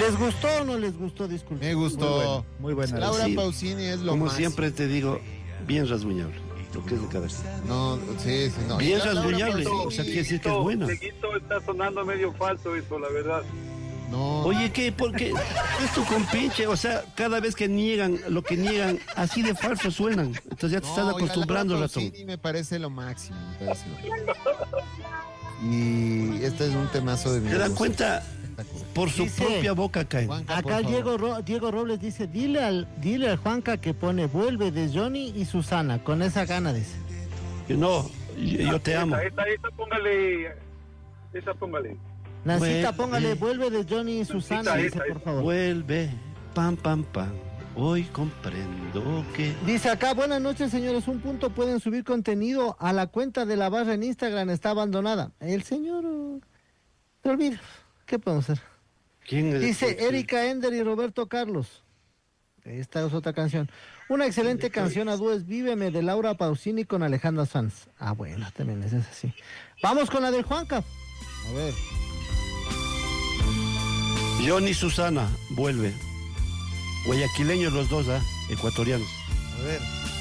¿Les gustó o no les gustó? Disculpe. Me gustó. Muy buena. Laura Sí, Pausini es lo Como más. siempre te digo, bien rasguñable. Lo que es de cada vez. No, sí, no. Bien Laura rasguñable. Pausini, O sea, quiere decir que es buena. Dieguito, está sonando medio falso eso, la verdad. No. Oye, ¿qué? Porque es tu compinche, o sea, cada vez que niegan, lo que niegan, así de falso suenan. Entonces ya te estás oiga, acostumbrando, Laura ratón. Pausini me parece lo máximo. Me parece lo máximo. Y este es un temazo de mi ¿Te dan gusto. cuenta? Por su Dice, propia boca caen. Juanca, por Acá favor. Diego Robles dice, dile al Juanca que pone vuelve de Johnny y Susana, con esa gana, dice. No, yo te amo. Esa póngale. Esa póngale. Nancita, Vuelve. póngale vuelve de Johnny y Susana, dice, por favor. Vuelve, pam, pam, pam. Hoy comprendo que... Dice acá, buenas noches señores, un punto, pueden subir contenido a la cuenta de la barra en Instagram, está abandonada. El señor, se olvida, ¿qué podemos hacer? ¿Quién es? Dice Erika Ender y Roberto Carlos. Esta es otra canción. Una excelente canción a dúo es Víveme de Laura Pausini con Alejandra Sanz. Ah, bueno, también es así. Vamos con la del Juanca. A ver. Johnny Susana, vuelve. Guayaquileños los dos, ecuatorianos. A ver.